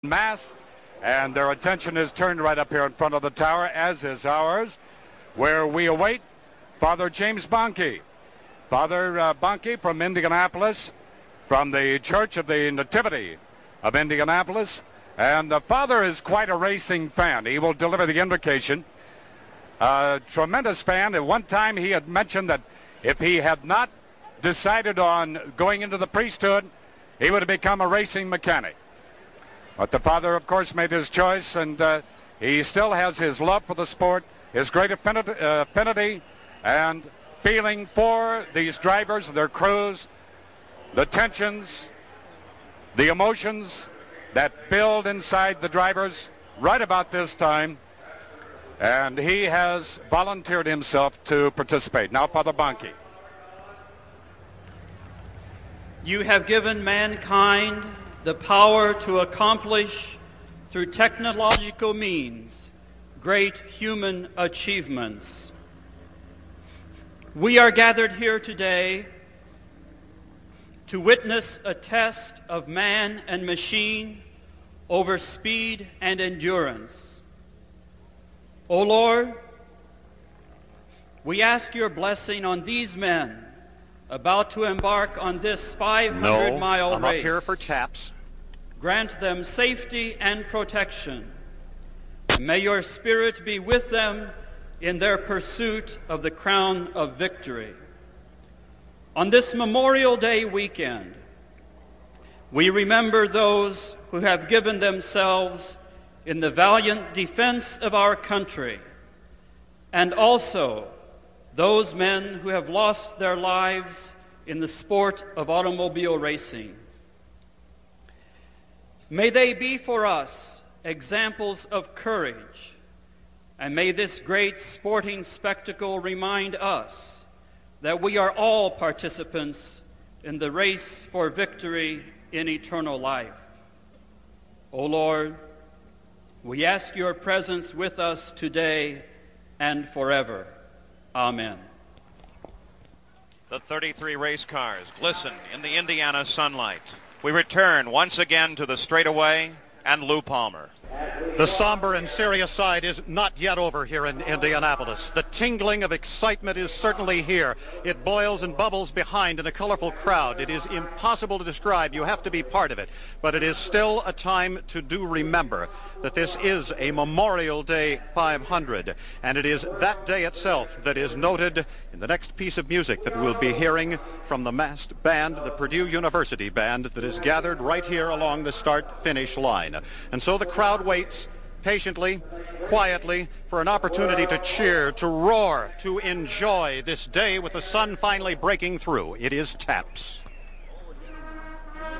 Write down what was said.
Mass, and their attention is turned right up here in front of the tower, as is ours, where we await Father James Bonnke. Father Bonnke from Indianapolis, from the Church of the Nativity of Indianapolis, and the Father is quite a racing fan. He will deliver the invocation. A tremendous fan. At one time he had mentioned that if he had not decided on going into the priesthood, he would have become a racing mechanic. But the Father, of course, made his choice, and he still has his love for the sport, his great affinity and feeling for these drivers and their crews, the tensions, the emotions that build inside the drivers right about this time. And he has volunteered himself to participate. Now, Father Bonnke. You have given mankind the power to accomplish through technological means great human achievements. We are gathered here today to witness a test of man and machine over speed and endurance. O Lord, we ask your blessing on these men about to embark on this 500-mile race. I'm up here for taps. Grant them safety and protection. May your Spirit be with them in their pursuit of the crown of victory. On this Memorial Day weekend, we remember those who have given themselves in the valiant defense of our country, and also those men who have lost their lives in the sport of automobile racing. May they be for us examples of courage, and may this great sporting spectacle remind us that we are all participants in the race for victory in eternal life. O Lord, we ask your presence with us today and forever. Amen. The 33 race cars glisten in the Indiana sunlight. We return once again to the straightaway and Lou Palmer. The somber and serious side is not yet over here in Indianapolis. The tingling of excitement is certainly here. It boils and bubbles behind in a colorful crowd. It is impossible to describe. You have to be part of it. But it is still a time to do remember that this is a Memorial Day 500. And it is that day itself that is noted in the next piece of music that we'll be hearing from the massed band, the Purdue University band, that is gathered right here along the start-finish line. And so the crowd waits patiently, quietly, for an opportunity to cheer, to roar, to enjoy this day with the sun finally breaking through. It is taps.